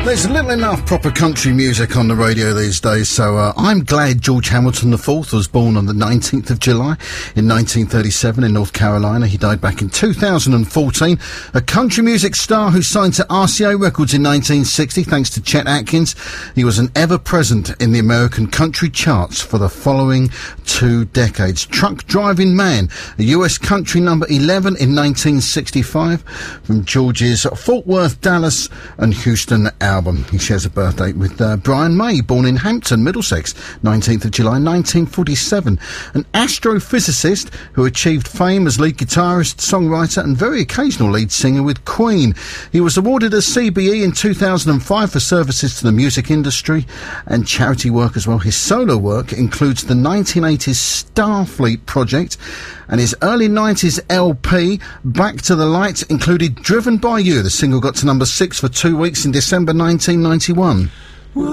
There's little enough proper country music on the radio these days, so I'm glad George Hamilton IV was born on the 19th of July in 1937 in North Carolina. He died back in 2014. A country music star who signed to RCA Records in 1960 thanks to Chet Atkins. He was an ever-present in the American country charts for the following 2 decades. Truck Driving Man, a US country number 11 in 1965 from George's Fort Worth, Dallas and Houston album. He shares a birthday with Brian May, born in Hampton, Middlesex, 19th of July 1947. An astrophysicist who achieved fame as lead guitarist, songwriter and very occasional lead singer with Queen. He was awarded a CBE in 2005 for services to the music industry and charity work as well. His solo work includes the 1980s Starfleet project, and his early 90s LP, Back to the Light, included Driven by You. The single got to number 6 for 2 weeks in December 1991.